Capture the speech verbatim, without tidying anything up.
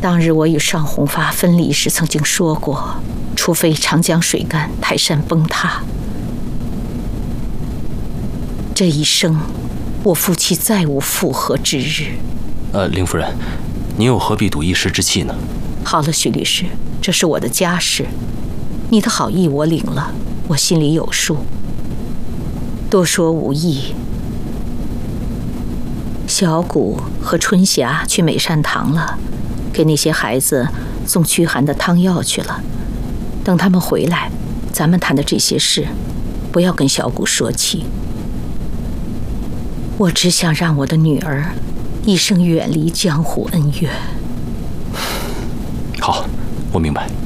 当日我与尚红发分离时曾经说过，除非长江水干，泰山崩塌，这一生我夫妻再无复合之日。 呃，林夫人，您又何必赌一时之气呢？ 好了，许律师，这是我的家事，你的好意我领了，我心里有数，多说无益。小谷和春霞去美善堂了，给那些孩子送驱寒的汤药去了。等他们回来，咱们谈的这些事，不要跟小谷说起。我只想让我的女儿一生远离江湖恩怨。 好，我明白。